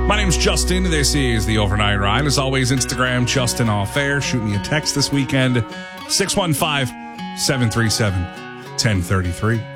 My name's Justin. This is the Overnight Ride. As always, Instagram, Justin Off Air. Shoot me a text this weekend, 615-737-1033.